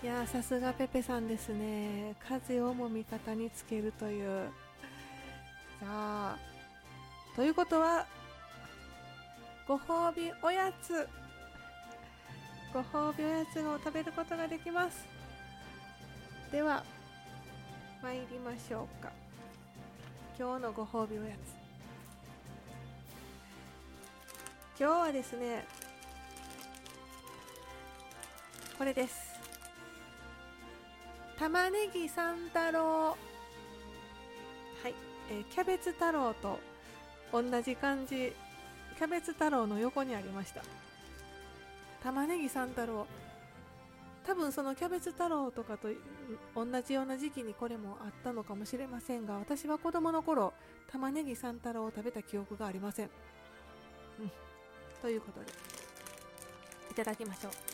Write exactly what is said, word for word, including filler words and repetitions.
いやー、さすがペペさんですね。風をも味方につけるという。さあ、ということはご褒美おやつご褒美おやつを食べることができます。では参りましょうか。今日のご褒美おやつ、今日はですね、これです。玉ねぎ三太郎。はい、えーキャベツ太郎と同じ感じ、キャベツ太郎の横にありました。玉ねぎ三太郎、多分そのキャベツ太郎とかと同じような時期にこれもあったのかもしれませんが、私は子供の頃玉ねぎ三太郎を食べた記憶がありません。うん、ということでいただきましょう。